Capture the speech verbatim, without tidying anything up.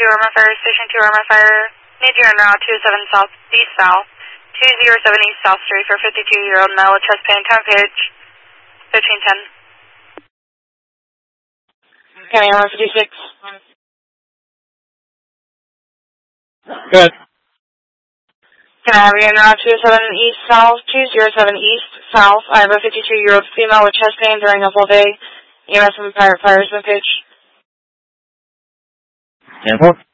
two, Armor Fire, Station two, Armor Fire. Need you in route two seven South, East South, two zero seven East South Street for fifty-two-year-old male with chest pain, time page, fifteen ten. County one fifty-six. Good. Can I have you in route two seven East South, two zero seven East South? I have a fifty-two-year-old female with chest pain during a full day. E M S and fire, fire has been pitched. ten four.